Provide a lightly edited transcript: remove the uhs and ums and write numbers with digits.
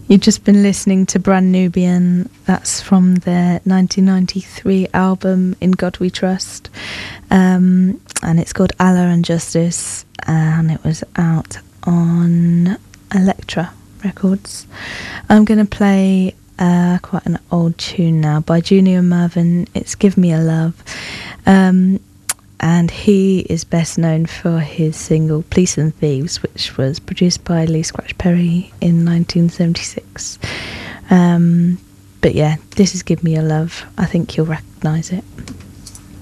You've just been listening to Brand Nubian. That's from their 1993 album In God We Trust, and it's called Allah and Justice, and it was out on Elektra Records. I'm going to play quite an old tune now by Junior Murvin. It's Give Me a Love, and he is best known for his single Police and Thieves, which was produced by Lee Scratch Perry in 1976. But yeah, this is Give Me a Love. I think you'll recognise it.